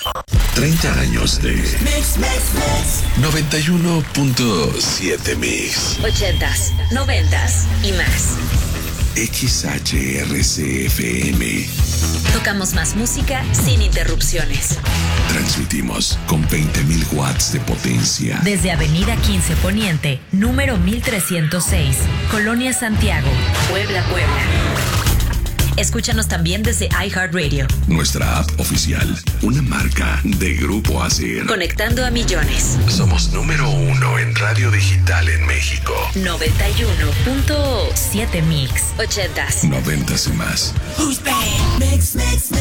30 años de 91.7 Mix. 80s, 90s y más. XHRCFM. Tocamos más música sin interrupciones. Transmitimos con 20.000 watts de potencia. Desde Avenida 15 Poniente, número 1306, Colonia Santiago, Puebla, Puebla. Escúchanos también desde iHeartRadio. Nuestra app oficial, una marca de Grupo ASIR. Conectando a millones. Somos número 1 en radio digital en México. 91.7 Mix. 80s. 90s y más. Mix.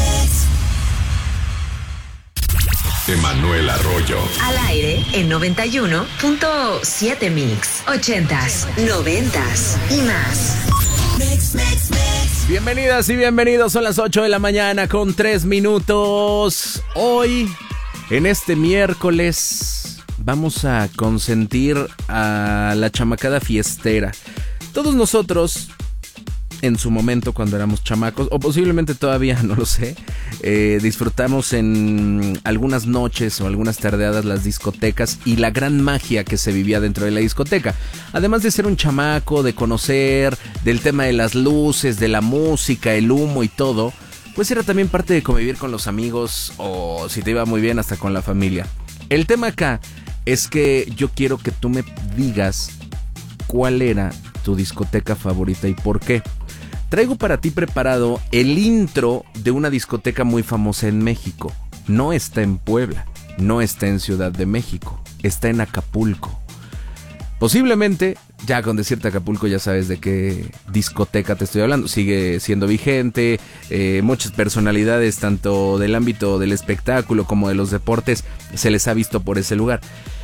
Emanuel Arroyo. Al aire en 91.7 Mix. 80s, 90s y más. Mix. Bienvenidas y bienvenidos, son las 8 de la mañana con 3 minutos. Hoy, en este miércoles, vamos a consentir a la chamacada fiestera. Todos nosotros, en su momento cuando éramos chamacos, o posiblemente todavía, no lo sé, disfrutamos en algunas noches o algunas tardeadas las discotecas y la gran magia que se vivía dentro de la discoteca. Además de ser un chamaco, de conocer, del tema de las luces, de la música, el humo y todo, pues era también parte de convivir con los amigos o, si te iba muy bien, hasta con la familia. El tema acá es que yo quiero que tú me digas cuál era tu discoteca favorita y por qué. Traigo para ti preparado el intro de una discoteca muy famosa en México. No está en Puebla, no está en Ciudad de México, está en Acapulco. Posiblemente, ya con decirte Acapulco ya sabes de qué discoteca te estoy hablando. Sigue siendo vigente, muchas personalidades tanto del ámbito del espectáculo como de los deportes se les ha visto por ese lugar.